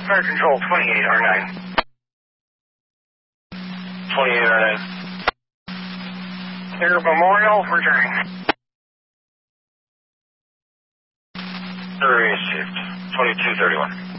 Fire Control 28R9. 28R9. Clear Memorial, returning. Area shift, 2231.